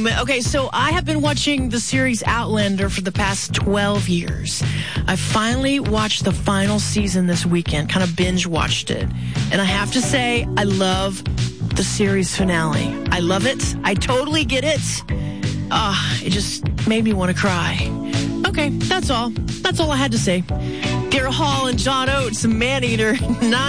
Okay, so I have been watching the series Outlander for the past 12 years. I finally watched the final season this weekend, kind of binge watched it. And I have to say, I love the series finale. I love it. I totally get it. It just made me want to cry. Okay, that's all. That's all I had to say. Daryl Hall and John Oates, Man Eater, 9